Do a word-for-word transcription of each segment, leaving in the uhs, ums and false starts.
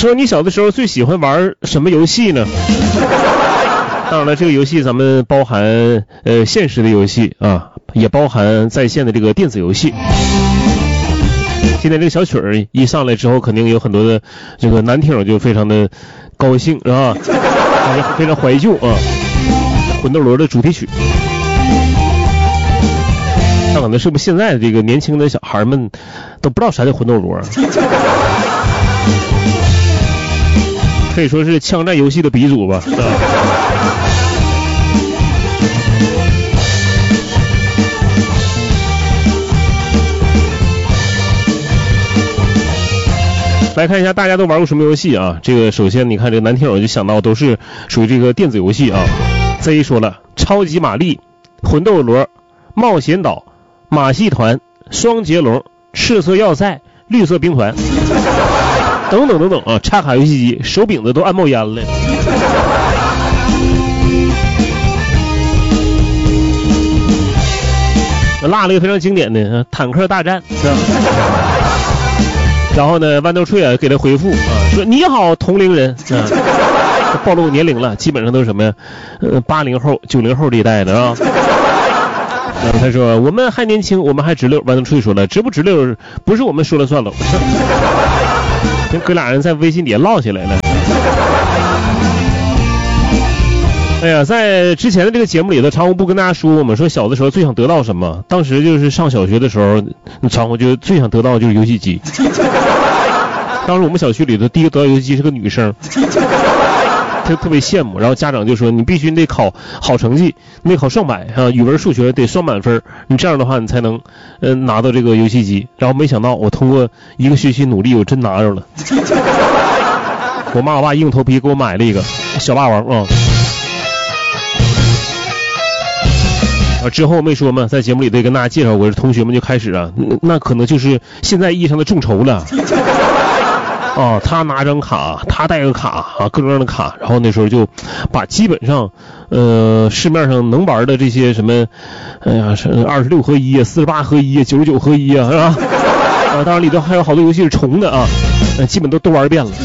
说你小的时候最喜欢玩什么游戏呢？当然了，这个游戏咱们包含呃现实的游戏啊，也包含在线的这个电子游戏。今天这个小曲儿一上来之后，肯定有很多的这个男听友就非常的高兴，是吧？非常怀旧啊，魂斗罗的主题曲。那可能是不是现在的这个年轻的小孩们都不知道啥叫魂斗罗，可以说是枪战游戏的鼻祖吧。啊来看一下大家都玩过什么游戏啊？这个首先你看这个男听友就想到都是属于这个电子游戏啊。Z 说了，超级玛丽、魂斗罗、冒险岛、马戏团、双截龙、赤色要塞、绿色兵团等等等等啊，插卡游戏机手柄子都按冒烟了。落了一个非常经典的、啊、坦克大战是吧？然后呢，豌豆脆啊给他回复啊，说你好同龄人啊，暴露年龄了，基本上都是什么呀？呃，八零后、九零后这一代的啊。然后他说我们还年轻，我们还直溜。豌豆脆说了，直不直溜不是我们说了算了。跟哥俩人在微信底下唠起来了。哎呀，在之前的这个节目里头，长虹不跟大家说我们说小的时候最想得到什么？当时就是上小学的时候，长虹就最想得到就是游戏机。当时我们小区里头第一个得到游戏机是个女生，就特别羡慕。然后家长就说你必须得考好成绩，你得考双百啊，语文数学得双满分，你这样的话你才能嗯、呃、拿到这个游戏机。然后没想到我通过一个学期努力，我真拿着了。我妈我爸硬头皮给我买了一个小霸王啊。啊，之后没说嘛，在节目里得跟大家介绍过，同学们就开始啊，那可能就是现在意义上的众筹了。啊，他拿张卡，他带个卡啊，各种各样的卡，然后那时候就把基本上呃市面上能玩的这些什么，哎呀，是二十六合一啊，四十八合一啊，九十九合一啊，是吧？啊，当然里头还有好多游戏是重的啊，呃，基本都都玩遍了。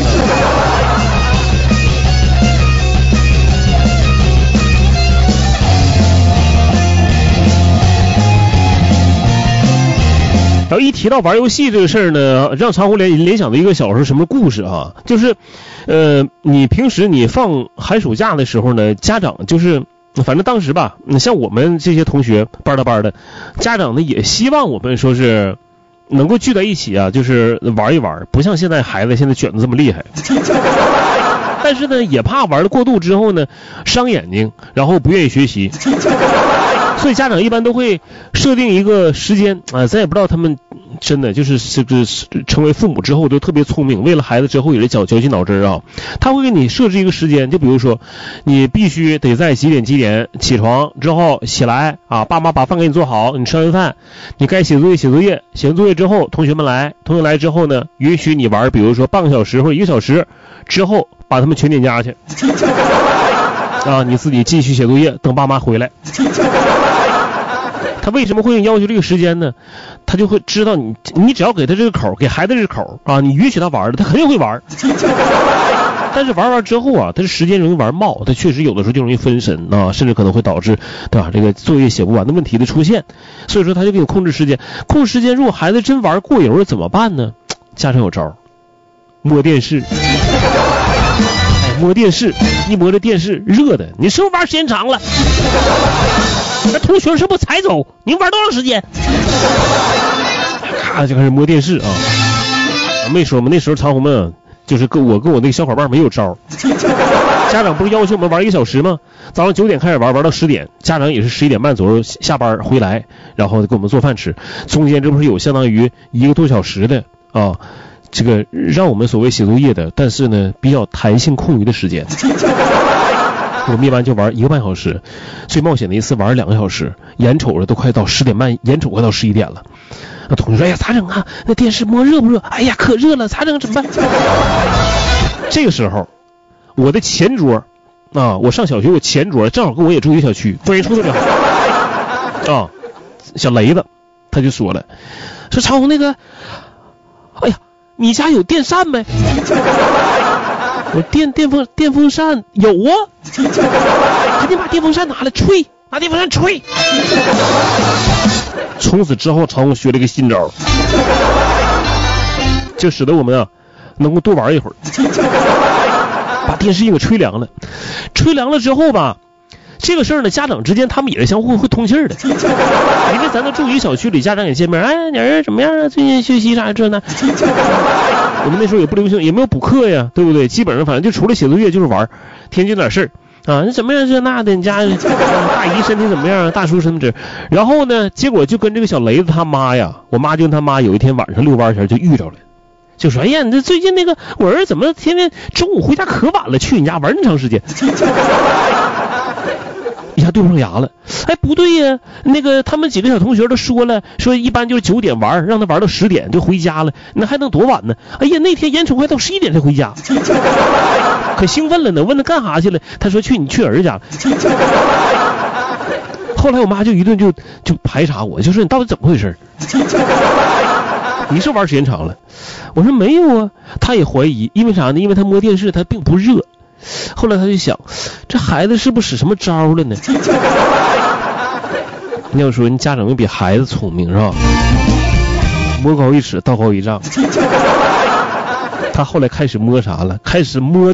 然后一提到玩游戏这个事儿呢，让长虹联联想到一个小时候什么故事啊？就是，呃，你平时你放寒暑假的时候呢，家长就是，反正当时吧，像我们这些同学班搭班的，家长呢也希望我们说是能够聚在一起啊，就是玩一玩，不像现在孩子现在卷得这么厉害。但是呢，也怕玩的过度之后呢，伤眼睛，然后不愿意学习。所以家长一般都会设定一个时间啊，咱也不知道他们真的就是这个成为父母之后都特别聪明，为了孩子之后也是绞绞尽脑汁啊。他会给你设置一个时间，就比如说你必须得在几点几点起床之后起来啊，爸妈把饭给你做好，你吃完饭，你该写作业写作业，写完作业之后同学们来，同学来之后呢，允许你玩，比如说半个小时或者一个小时之后把他们全撵家去啊，你自己继续写作业，等爸妈回来。他为什么会要求这个时间呢？他就会知道你，你只要给他这个口，给孩子这个口啊，你允许他玩的，他肯定会玩。但是玩完之后啊，他这时间容易玩冒，他确实有的时候就容易分神啊，甚至可能会导致对吧这个作业写不完的问题的出现。所以说他就给你控制时间，控制时间。如果孩子真玩过油了怎么办呢？家长有招，摸电视。摸电视，一摸这电视热的，你是不是玩时间长了？那同学是不是踩走？你玩多长时间？咔就开始摸电视啊！没说嘛，那时候长虹们就是跟我跟我那个小伙伴没有招。家长不是要求我们玩一个小时吗？早上九点开始玩，玩到十点，家长也是十一点半左右下班回来，然后给我们做饭吃。中间这不是有相当于一个多小时的啊。这个让我们所谓写作业的，但是呢比较弹性空余的时间，我们一般就玩一个半小时，最冒险的一次玩两个小时，眼瞅着都快到十点半，眼瞅快到十一点了。那同学说：“哎呀，咋整啊？那电视摸热不热？哎呀，可热了，咋整？怎么办？”这个时候，我的前桌啊，我上小学，我前桌正好跟我也住一个小区，关系处特别好啊。小雷子他就说了，说长虹那个。哎呀， 你家有电扇没？我电电风电风扇有啊，赶紧把电风扇拿来吹，拿电风扇吹。从此之后，曹洪学了一个新招，就使得我们啊能够多玩一会儿，把电视也给吹凉了。吹凉了之后吧，这个事儿呢，家长之间他们也是相互会通气儿的，因为咱都住一小区里，家长也见面，哎，你儿子怎么样啊？最近学习啥这呢？我们那时候也不流行，也没有补课呀，对不对？基本上反正就除了写作业就是玩，天津点事儿啊，你怎么样这那的？你家大姨身体怎么样？大叔身体，然后呢，结果就跟这个小雷子他妈呀，我妈就跟他妈有一天晚上遛弯前就遇着了。就说哎呀，你这最近那个我儿子怎么天天中午回家可晚了，去你家玩那么长时间？一下对不上牙了。哎，不对呀，那个他们几个小同学都说了，说一般就是九点玩，让他玩到十点就回家了，那还能多晚呢？哎呀，那天严崇还到十一点才回家，可兴奋了呢。问他干啥去了？他说去你去儿子家了。后来我妈就一顿就就排查我，就说你到底怎么回事？你是玩时间长了？我说没有啊。他也怀疑，因为啥呢？因为他摸电视他并不热。后来他就想，这孩子是不是使什么招了呢？你要说你家长比孩子聪明是吧？摸高一尺道高一丈。他后来开始摸啥了？开始摸